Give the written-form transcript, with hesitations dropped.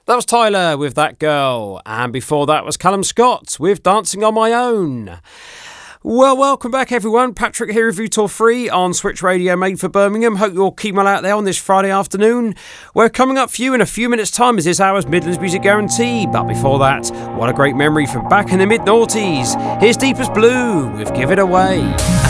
That was Tyler with That Girl, and before that was Callum Scott with Dancing on My Own. Well, welcome back everyone. Patrick here with Vitor Free on Switch Radio made for Birmingham. Hope you're keeping well out there on this Friday afternoon. We're coming up for you in a few minutes' time as this hour's Midlands Music Guarantee. But before that, what a great memory from back in the mid-noughties. Here's Deepest Blue with Give It Away.